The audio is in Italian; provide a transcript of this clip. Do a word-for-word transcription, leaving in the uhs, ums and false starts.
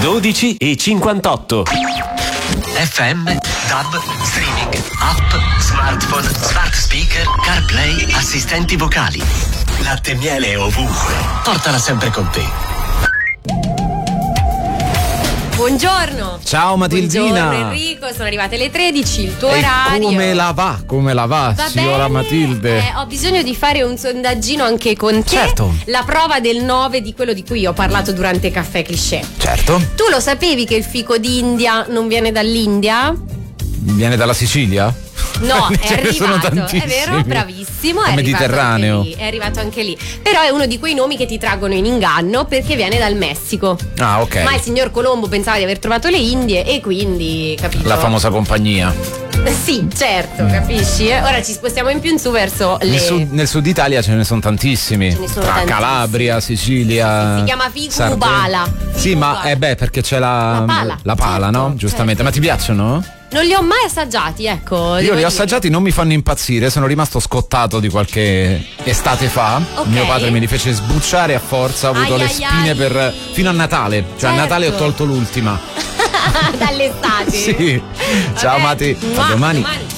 dodici e cinquantotto. F M, DAB, streaming, app, smartphone, smart speaker, CarPlay, assistenti vocali. Latte e miele ovunque. Portala sempre con te. Buongiorno. Ciao Matildina. Buongiorno Enrico, sono arrivate le tredici, il tuo e orario. Come la va? Come la va, va signora bene? Matilde? Eh, ho bisogno di fare un sondaggino anche con te. Certo. La prova del nove di quello di cui ho parlato durante Caffè Cliché. Certo. Tu lo sapevi che il fico d'India non viene dall'India? Viene dalla Sicilia? No, è Ce ne sono arrivato, è tantissimi. vero, bravissimo, è Al arrivato Mediterraneo. anche lì, è arrivato anche lì. Però è uno di quei nomi che ti traggono in inganno perché viene dal Messico. Ah, ok. Ma il signor Colombo pensava di aver trovato le Indie e quindi, capito? La famosa compagnia. Eh, Sì, certo, capisci? Eh? Ora ci spostiamo in più in su verso le... Nel sud, nel sud Italia ce ne sono tantissimi. Ce ne sono Tra tantissimi. Calabria, Sicilia. Si chiama fico Sardegna. bala. Sì, Fico ma bala. eh beh, perché c'è la, La pala, la pala, certo, no? Giustamente. certo. Ma ti piacciono? Non li ho mai assaggiati, ecco. Io devo li ho dire. assaggiati, non mi fanno impazzire, sono rimasto scottato di qualche estate fa. Ok. Mio padre me li fece sbucciare a forza, ho avuto Ai, le ai, spine ai. per fino a Natale. Cioè a Certo. Natale ho tolto l'ultima. Dall'estate. Sì. Ciao Vabbè. Mati, a Mua, domani. domani.